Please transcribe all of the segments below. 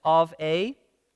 of a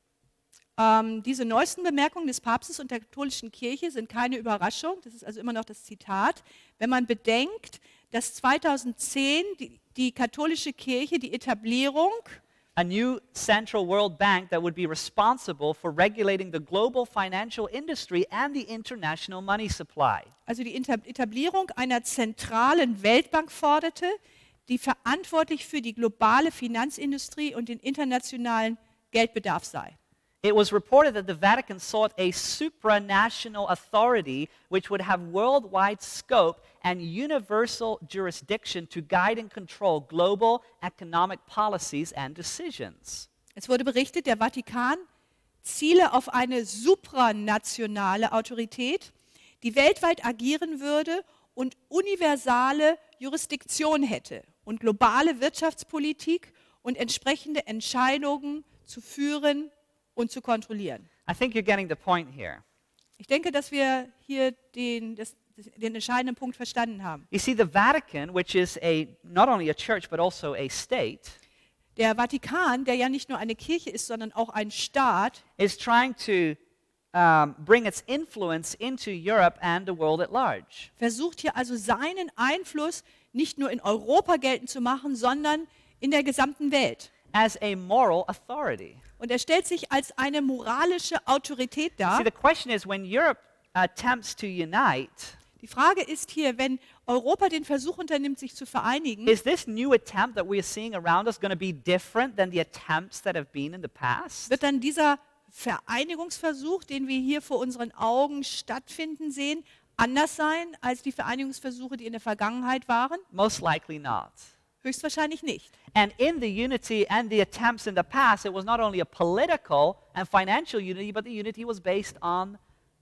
Diese neuesten Bemerkungen des Papstes und der katholischen Kirche sind keine Überraschung. Das ist also immer noch das Zitat. Wenn man bedenkt, dass 2010 die katholische Kirche die Etablierung a new central world bank that would be responsible for regulating the global financial industry and the international money supply. also die Etablierung einer zentralen Weltbank forderte, die verantwortlich für die globale Finanzindustrie und den internationalen Geldbedarf sei. It was reported that the Vatican sought a supranational authority which would have worldwide scope and universal jurisdiction to guide and control global economic policies and decisions. Es wurde berichtet, der Vatikan ziele auf eine supranationale Autorität, die weltweit agieren würde und universale Jurisdiktion hätte und globale Wirtschaftspolitik und entsprechende Entscheidungen zu führen und zu kontrollieren. I think you're getting the point here. Ich denke, dass wir hier den entscheidenden Punkt verstanden haben. You see, the Vatican, which is not only a church but also a state, Der Vatikan, der ja nicht nur eine Kirche ist, sondern auch ein Staat, is trying to bring its influence into Europe and the world at large. versucht hier also seinen Einfluss nicht nur in Europa geltend zu machen, sondern in der gesamten Welt. As a moral authority. Und er stellt sich als eine moralische Autorität dar. See, the question is, when Europe attempts to unite, Die Frage ist hier, wenn Europa den Versuch unternimmt, sich zu vereinigen, is this new attempt that we are seeing around us going to be different than the attempts that have been in the past? wird dann dieser Vereinigungsversuch, den wir hier vor unseren Augen stattfinden sehen, anders sein als die Vereinigungsversuche, die in der Vergangenheit waren? Most likely not. Höchstwahrscheinlich nicht. And in the unity and the attempts in the past, it was not only a political and financial unity, but the unity was based on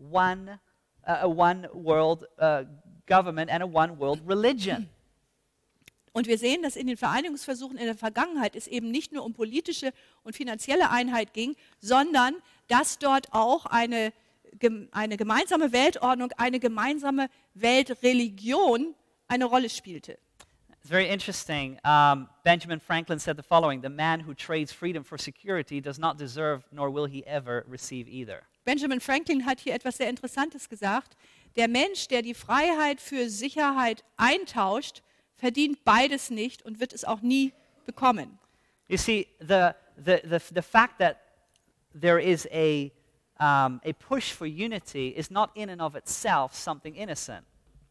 a one world government and a one world religion. Und wir sehen, dass in den Vereinigungsversuchen in der Vergangenheit es eben nicht nur um politische und finanzielle Einheit ging, sondern dass dort auch eine gemeinsame Weltordnung, eine gemeinsame Weltreligion eine Rolle spielte. It's very interesting. Benjamin Franklin said the following: "The man who trades freedom for security does not deserve, nor will he ever receive either." Benjamin Franklin hat hier etwas sehr Interessantes gesagt. Der Mensch, der die Freiheit für Sicherheit eintauscht, verdient beides nicht und wird es auch nie bekommen. You see, the fact that there is a push for unity is not in and of itself something innocent.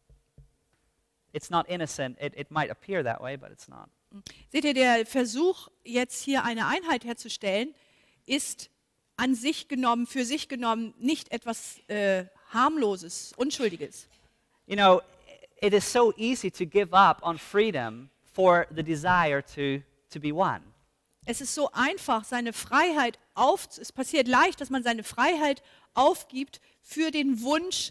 It's not innocent. It might appear that way, but it's not. Seht ihr, der Versuch, jetzt hier eine Einheit herzustellen, ist an sich genommen, für sich genommen, nicht etwas harmloses, Unschuldiges. You know, it is so easy to give up on freedom for the desire to be one. Es ist so einfach, seine Freiheit es passiert leicht, dass man seine Freiheit aufgibt für den Wunsch,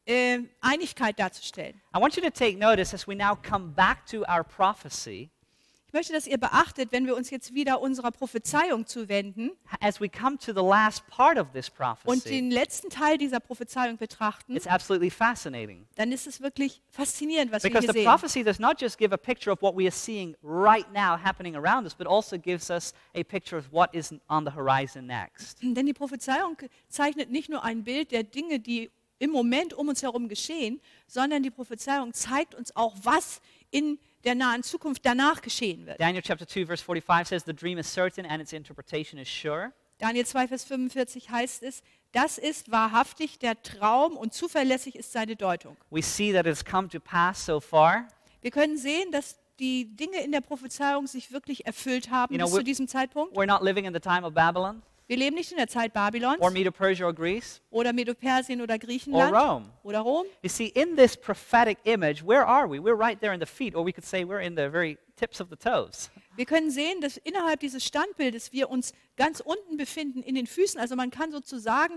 Einigkeit darzustellen. I want you to take notice as we now come back to our prophecy, Ich möchte, dass ihr beachtet, wenn wir uns jetzt wieder unserer Prophezeiung zuwenden as we come to the last part of this und prophecy. den letzten Teil dieser Prophezeiung betrachten, It's absolutely fascinating. dann ist es wirklich faszinierend, was wir Because hier the sehen. prophecy does not just give a picture of what we are seeing right now happening around us, but also gives us a picture of what is on the horizon next. Denn die Prophezeiung zeichnet nicht nur ein Bild der Dinge, die im Moment um uns herum geschehen, sondern die Prophezeiung zeigt uns auch, was in der nahen Zukunft danach geschehen wird. Daniel chapter 2 verse 45 says the dream is certain and its interpretation is sure. Daniel 2, Vers 45 heißt es, das ist wahrhaftig der Traum und zuverlässig ist seine Deutung. We see that it's come to pass so far. Wir können sehen, dass die Dinge in der Prophezeiung sich wirklich erfüllt haben You know, bis zu diesem Zeitpunkt. We're not living in the time of Babylon Wir leben nicht in der Zeit Babylons or Medo-Persia or Greece oder Medo-Persien oder or Griechenland Rome. oder Rom. You see, in this prophetic image, where are we? We're right there in the feet, or we could say we're in the very tips of the toes. Wir können sehen, dass innerhalb dieses Standbildes wir uns ganz unten befinden in den Füßen. Also man kann sozusagen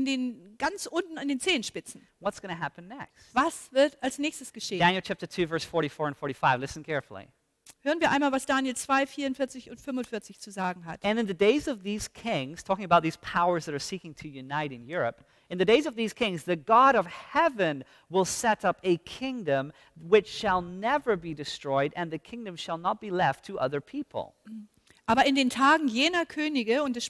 ganz unten an den Zehenspitzen. What's going to happen next? Was wird als nächstes geschehen? Daniel chapter 2, verse 44 and 45. Listen carefully. Hören wir einmal, was Daniel 2, 44 und 45 zu sagen hat. And in the days of these kings, talking about these powers that are seeking to unite in Europe, in the days of these kings, the God of heaven will set up a kingdom which shall never be destroyed, and the kingdom shall not be left to other people. Aber in den Tagen jener Könige und des